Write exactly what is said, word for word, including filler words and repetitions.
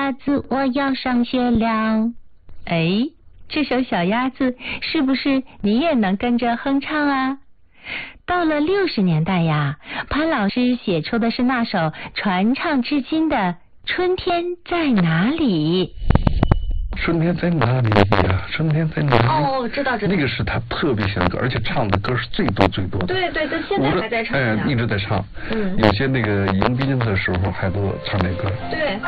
鸭子，我要上学了。 哎，这首小鸭子是不是你也能跟着哼唱啊？到了六十年代呀，潘老师写出的是那首传唱至今的《春天在哪里》。 春天在哪里呀？春天在哪里？ 哦，知道知道。 那个是他特别喜欢的歌，而且唱的歌是最多最多的。 对对对，现在还在唱。 哎，一直在唱。 嗯。 有些那个迎宾的时候还都唱那歌。 对。